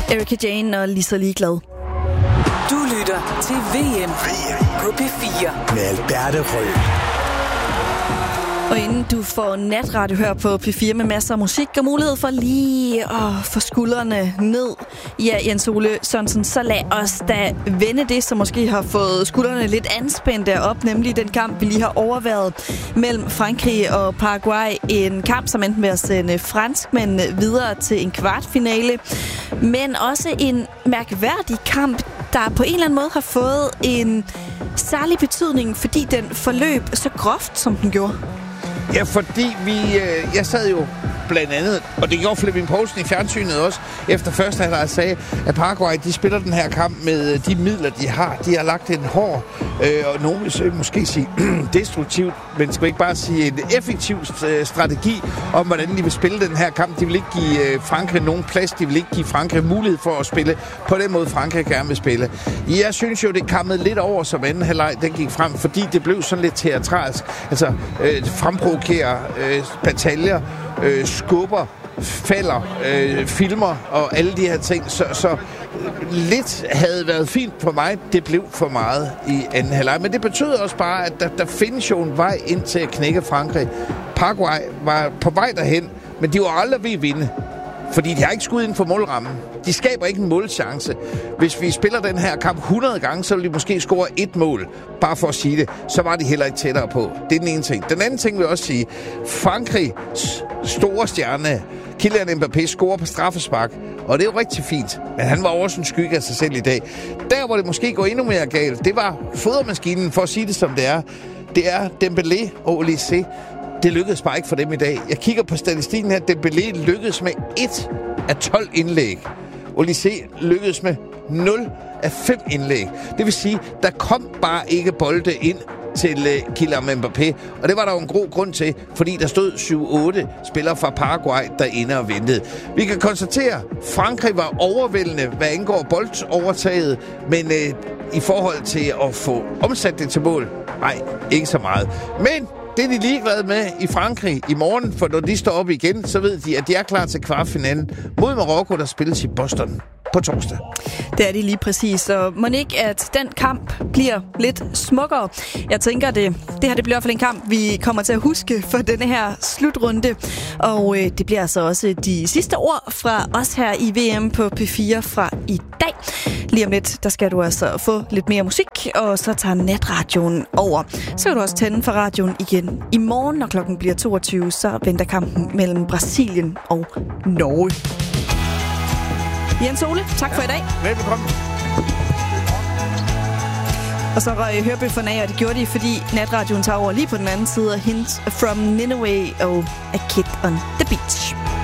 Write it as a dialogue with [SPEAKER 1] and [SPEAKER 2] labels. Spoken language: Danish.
[SPEAKER 1] Erika Jane og Lisa Ligeglad.
[SPEAKER 2] Du lytter til VM på P4
[SPEAKER 3] med Alberte Rød.
[SPEAKER 1] Og inden du får natradio her på P4 med masser af musik og mulighed for lige at få skuldrene ned, ja, Jens Ole Sørensen, så lad os da vende det, som måske har fået skuldrene lidt anspændte op, nemlig den kamp, vi lige har overværet mellem Frankrig og Paraguay. En kamp, som endte med at sende franskmænd videre til en kvartfinale, men også en mærkværdig kamp, der på en eller anden måde har fået en særlig betydning, fordi den forløb så groft, som den gjorde.
[SPEAKER 4] Ja, fordi jeg sad jo blandt andet, og det gjorde Flemming Poulsen i fjernsynet også, efter første halvleg sagde, at Paraguay, de spiller den her kamp med de midler, de har. De har lagt en hård, og nogen vil måske sige destruktivt, men skal ikke bare sige en effektiv strategi om, hvordan de vil spille den her kamp. De vil ikke give Frankrig nogen plads, de vil ikke give Frankrig mulighed for at spille på den måde, Frankrig gerne vil spille. Jeg synes jo, det kammede lidt over, som anden halvleg, den gik frem, fordi det blev sådan lidt teatralsk. Altså, fremprovokere bataljer, skubber, falder, filmer og alle de her ting. Så lidt havde været fint for mig. Det blev for meget i anden halvleg. Men det betyder også bare, at der findes jo en vej ind til at knække Frankrig. Paraguay var på vej derhen, men de var aldrig ved at vinde. Fordi de har ikke skudt inden for målrammen. De skaber ikke en målchance. Hvis vi spiller den her kamp 100 gange, så vil de måske score et mål. Bare for at sige det. Så var de heller ikke tættere på. Det er den ene ting. Den anden ting vil jeg også sige. Frankrigs store stjerne, Kylian Mbappé, scorer på straffespark. Og det er jo rigtig fint. Men han var også en skygge af sig selv i dag. Der, hvor det måske går endnu mere galt, det var fodermaskinen, for at sige det som det er. Det er Dembélé og Olise. Det lykkedes bare ikke for dem i dag. Jeg kigger på statistikken her. Dembélé lykkedes med 1 af 12 indlæg. Olise lykkedes med 0 af 5 indlæg. Det vil sige, der kom bare ikke bolde ind til Kylian Mbappé. Og det var der jo en god grund til, fordi der stod 7-8 spillere fra Paraguay derinde og ventede. Vi kan konstatere, at Frankrig var overvældende, hvad angår boldovertaget, men i forhold til at få omsat det til mål, nej, ikke så meget. Men det er de ligeglade med i Frankrig i morgen, for når de står op igen, så ved de, at de er klar til kvartfinalen mod Marokko, der spilles i Boston på torsdag.
[SPEAKER 1] Det er det lige præcis, og må ikke, at den kamp bliver lidt smukkere. Jeg tænker, det her det bliver i hvert fald en kamp, vi kommer til at huske for denne her slutrunde. Og det bliver altså også de sidste ord fra os her i VM på P4 fra i dag. Lige om lidt, der skal du altså få lidt mere musik, og så tager natradioen over. Så kan du også tænde for radioen igen i morgen, når klokken bliver 22, så venter kampen mellem Brasilien og Norge. Jens Ole, tak for i dag.
[SPEAKER 4] Velbekomme.
[SPEAKER 1] Og så røg hørebøfferne af, og det gjorde de, fordi natradioen tager over lige på den anden side af Hint from Nineveh og A Kid on the Beach.